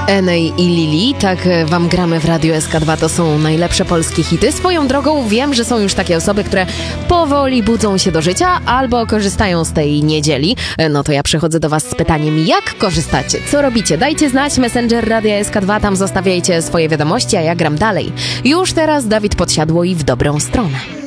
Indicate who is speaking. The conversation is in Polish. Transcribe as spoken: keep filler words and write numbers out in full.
Speaker 1: Enej i Lili, tak wam gramy w Radiu S K dwa, to są najlepsze polskie hity. Swoją drogą wiem, że są już takie osoby, które powoli budzą się do życia albo korzystają z tej niedzieli. No to ja przychodzę do was z pytaniem, jak korzystacie? Co robicie? Dajcie znać, Messenger Radia S K dwa, tam zostawiajcie swoje wiadomości, a ja gram dalej. Już teraz Dawid Podsiadło i W dobrą stronę.